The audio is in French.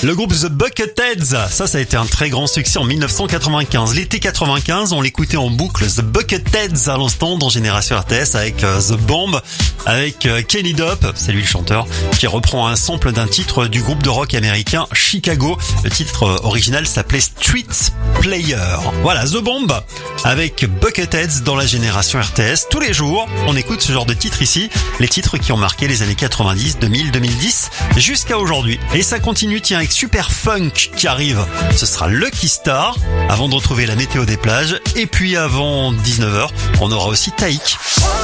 Le groupe The Bucketheads, ça a été un très grand succès en 1995. L'été 95, on l'écoutait en boucle, The Bucketheads à l'instant dans Génération RTS avec The Bomb, avec Kenny Dope, c'est lui le chanteur, qui reprend un sample d'un titre du groupe de rock américain Chicago. Le titre original s'appelait Street Player. Voilà, The Bomb avec Bucketheads dans la Génération RTS. Tous les jours, on écoute ce genre de titres ici, les titres qui ont marqué les années 90, 2000, 2010, jusqu'à aujourd'hui. Et ça continue, tiens, avec Super Funk qui arrive. Ce sera Lucky Star, avant de retrouver la météo des plages. Et puis avant 19h, on aura aussi Taïk.